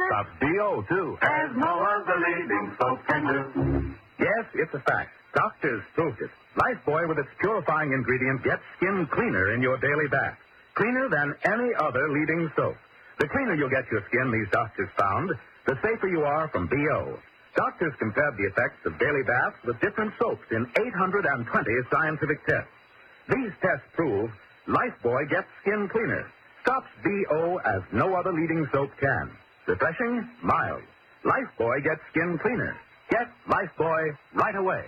Stops BO, too. As no other leading soap can do. Yes, it's a fact. Doctors proved it. Lifebuoy with its purifying ingredient gets skin cleaner in your daily bath. Cleaner than any other leading soap. The cleaner you'll get your skin, these doctors found, the safer you are from BO. Doctors compared the effects of daily baths with different soaps in 820 scientific tests. These tests prove Lifebuoy gets skin cleaner. Stops BO as no other leading soap can. Refreshing, mild. Lifebuoy gets skin cleaner. Get Lifebuoy right away.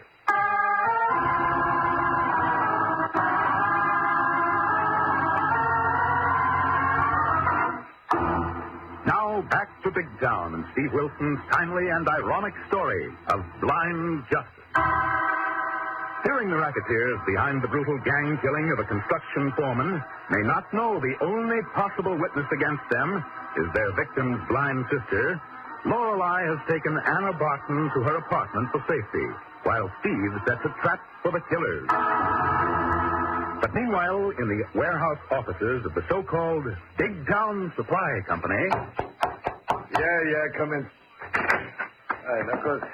Now back to Big Town and Steve Wilson's timely and ironic story of blind justice. Hearing the racketeers behind the brutal gang killing of a construction foreman may not know the only possible witness against them is their victim's blind sister, Lorelei has taken Anna Barton to her apartment for safety, while Steve sets a trap for the killers. But meanwhile, in the warehouse offices of the so-called Big Town Supply Company... Yeah, come in. All right, Knuckles.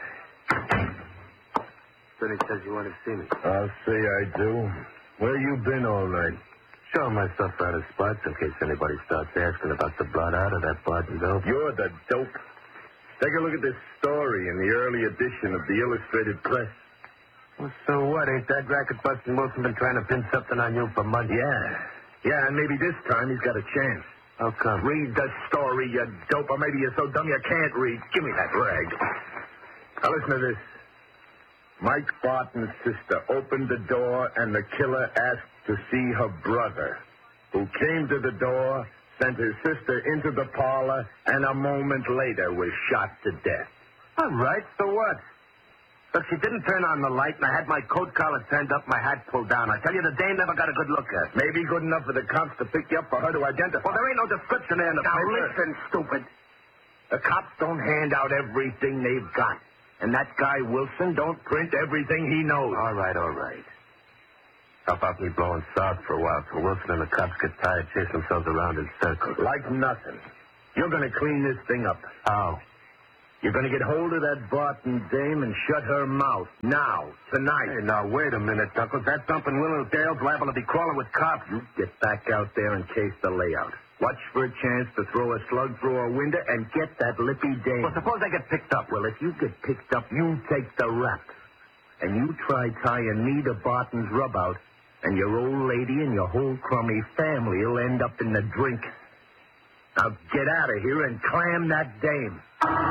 Sonny says you want to see me. I'll say I do. Where you been all night? Showing myself out of spots in case anybody starts asking about the blood out of that Barton dope. You're the dope. Take a look at this story in the early edition of the Illustrated Press. Well, so what? Ain't that racket-busting Wilson been trying to pin something on you for months? Yeah, and maybe this time he's got a chance. How come? Read the story, you dope, or maybe you're so dumb you can't read. Give me that rag. Now listen to this. Mike Barton's sister opened the door, and the killer asked to see her brother, who came to the door, sent his sister into the parlor, and a moment later was shot to death. All right, so what? Look, she didn't turn on the light, and I had my coat collar turned up, my hat pulled down. I tell you, the dame never got a good look at. Maybe good enough for the cops to pick you up for her to identify. Well, there ain't no description there in the Now, paper. listen, stupid. The cops don't hand out everything they've got. And that guy, Wilson, don't print everything he knows. All right. How about me blowing south for a while so Wilson and the cops get tired chasing themselves around in circles? Like nothing. You're going to clean this thing up. How? You're going to get hold of that Barton dame and shut her mouth. Now, tonight. Hey, now, wait a minute, Knuckles. That dumping Willowdale's liable to be crawling with cops. You get back out there and case the layout. Watch for a chance to throw a slug through a window and get that lippy dame. Well, suppose I get picked up. Well, if you get picked up, you take the rap. And you try tying me to Barton's rub out, and your old lady and your whole crummy family will end up in the drink. Now get out of here and clam that dame.